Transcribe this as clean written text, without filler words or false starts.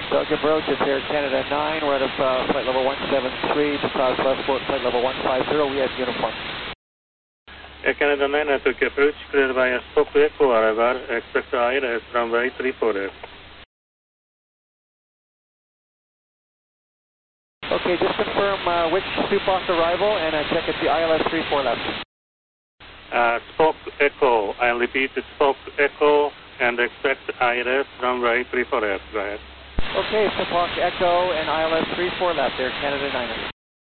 Doug approach is here, Canada 9. We're out of flight level 173 to cross Westport, flight level 150. We have uniform. Canada 9, Turkey approach, cleared by a Spoke Echo, arrival, expect ILS runway 34. Okay, just confirm which Supac arrival and check at the ILS 34 left. Spoke Echo, I'll repeat, Spoke Echo and expect ILS runway 34 left. Go ahead. Okay, Supac Echo and ILS 34 left there, Canada 9.